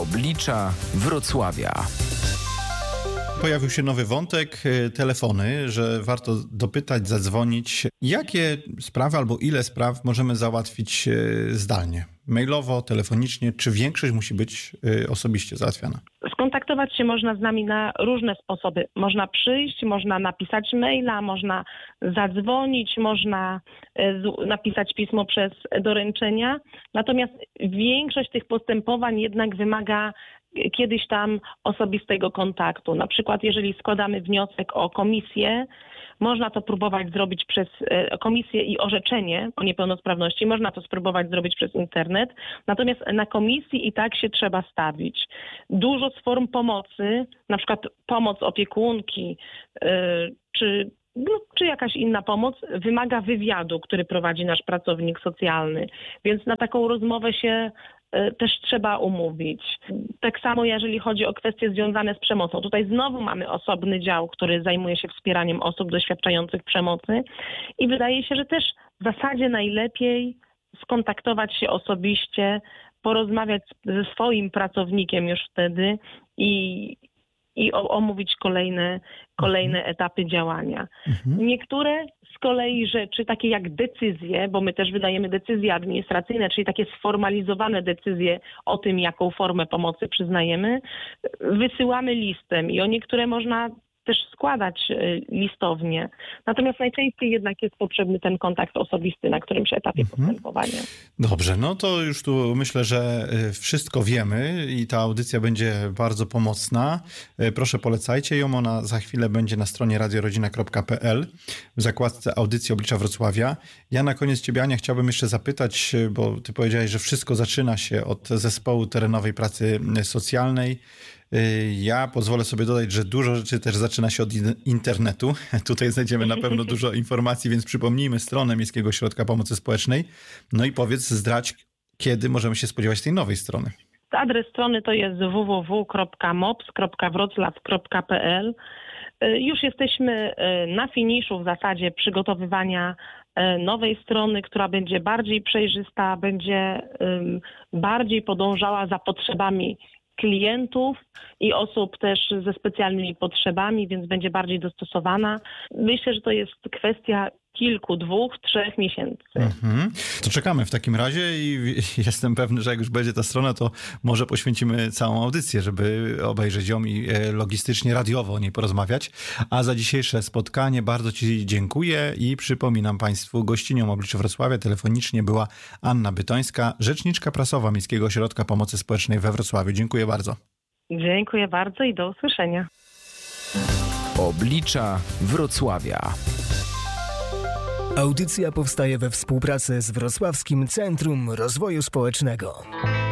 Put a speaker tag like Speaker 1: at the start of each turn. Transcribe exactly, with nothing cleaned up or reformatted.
Speaker 1: Oblicza Wrocławia.
Speaker 2: Pojawił się nowy wątek, telefony, że warto dopytać, zadzwonić. Jakie sprawy albo ile spraw możemy załatwić zdalnie? Mailowo, telefonicznie, czy większość musi być osobiście załatwiana?
Speaker 3: Skontaktować się można z nami na różne sposoby. Można przyjść, można napisać maila, można zadzwonić, można napisać pismo przez doręczenia. Natomiast większość tych postępowań jednak wymaga kiedyś tam osobistego kontaktu. Na przykład jeżeli składamy wniosek o komisję, można to próbować zrobić przez komisję i orzeczenie o niepełnosprawności. Można to spróbować zrobić przez internet. Natomiast na komisji i tak się trzeba stawić. Dużo z form pomocy, na przykład pomoc opiekunki, czy No, czy jakaś inna pomoc wymaga wywiadu, który prowadzi nasz pracownik socjalny. Więc na taką rozmowę się też trzeba umówić. Tak samo jeżeli chodzi o kwestie związane z przemocą. Tutaj znowu mamy osobny dział, który zajmuje się wspieraniem osób doświadczających przemocy i wydaje się, że też w zasadzie najlepiej skontaktować się osobiście, porozmawiać ze swoim pracownikiem już wtedy i i omówić kolejne, kolejne etapy działania. Mhm. Niektóre z kolei rzeczy, takie jak decyzje, bo my też wydajemy decyzje administracyjne, czyli takie sformalizowane decyzje o tym, jaką formę pomocy przyznajemy, wysyłamy listem i o niektóre można też składać listownie. Natomiast najczęściej jednak jest potrzebny ten kontakt osobisty na którymś etapie mhm. postępowania.
Speaker 2: Dobrze, no to już tu myślę, że wszystko wiemy i ta audycja będzie bardzo pomocna. Proszę polecajcie ją, ona za chwilę będzie na stronie radio rodzina kropka p l w zakładce audycji Oblicza Wrocławia. Ja na koniec Ciebie, Ania, chciałbym jeszcze zapytać, bo Ty powiedziałeś, że wszystko zaczyna się od zespołu terenowej pracy socjalnej. Ja pozwolę sobie dodać, że dużo rzeczy też zaczyna się od internetu. Tutaj znajdziemy na pewno dużo informacji, więc przypomnijmy stronę Miejskiego Ośrodka Pomocy Społecznej. No i powiedz, zdradź, kiedy możemy się spodziewać tej nowej strony.
Speaker 3: Adres strony to jest w w w kropka mops kropka wroclaw kropka p l. Już jesteśmy na finiszu w zasadzie przygotowywania nowej strony, która będzie bardziej przejrzysta, będzie bardziej podążała za potrzebami klientów i osób też ze specjalnymi potrzebami, więc będzie bardziej dostosowana. Myślę, że to jest kwestia kilku, dwóch, trzech miesięcy.
Speaker 2: Mhm. To czekamy w takim razie i jestem pewny, że jak już będzie ta strona, to może poświęcimy całą audycję, żeby obejrzeć ją i logistycznie, radiowo o niej porozmawiać. A za dzisiejsze spotkanie bardzo Ci dziękuję i przypominam Państwu, gościnią Oblicza Wrocławia telefonicznie była Anna Bytońska, rzeczniczka prasowa Miejskiego Ośrodka Pomocy Społecznej we Wrocławiu. Dziękuję bardzo.
Speaker 3: Dziękuję bardzo i do usłyszenia.
Speaker 1: Oblicza Wrocławia.
Speaker 4: Audycja powstaje we współpracy z Wrocławskim Centrum Rozwoju Społecznego.